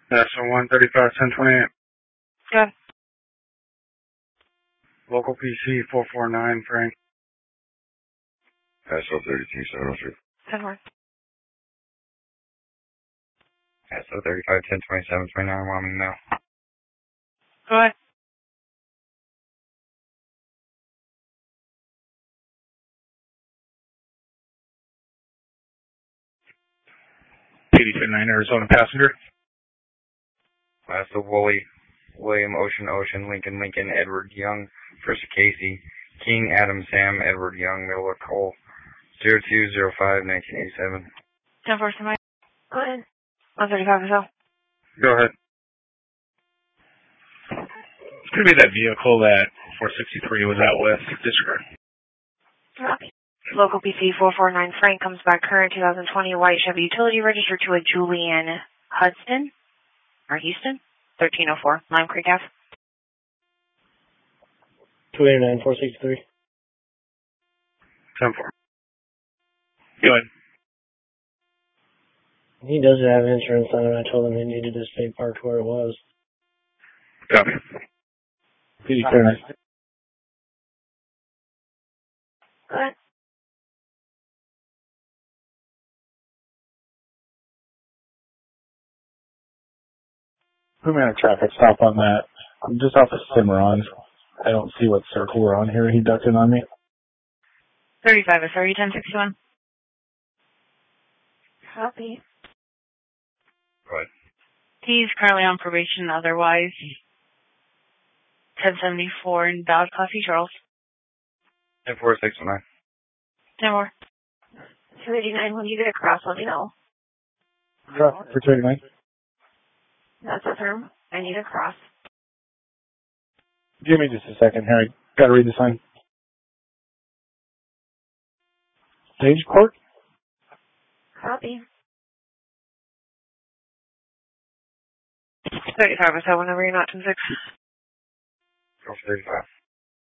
National 135, 1028. Good. Local PC 449, Frank. SO 32, 703. 10-4. SO 35, 1027, 29, Wyoming now. Go ahead. PD-59, Arizona passenger. SO Woolley, William, Ocean, Lincoln, Edward Young, First Casey, King, Adam, Sam, Edward Young, middle of Cole, 0205, 1987. 10-4, somebody. Go ahead. 135 or so. Go ahead. It's going to be that vehicle that 463 was out with. Disregard. Copy. Local PC 449 Frank comes back current 2020 white Chevy utility registered to a Julian Huston or Houston 1304 Lime Creek Ave. 289 463. 10-4. Go ahead. He does have insurance on it. I told him he needed to stay parked where it was. Copy. PD-59. Go ahead. Put me on a traffic stop on that. I'm just off of Cimarron. I don't see what circle we're on here. He ducked in on me. 35 or 30, 1061. Copy. Go ahead. He's currently on probation otherwise. 1074 in Ballard Coffee, Charles. 10619. 10 more. 289, when you get across, let me know. For 289. That's the term. I need a cross. Give me just a second, Harry. Gotta read the sign. Stage Court? Copy. 35 or so, whenever you're not 10-6. Go for 35.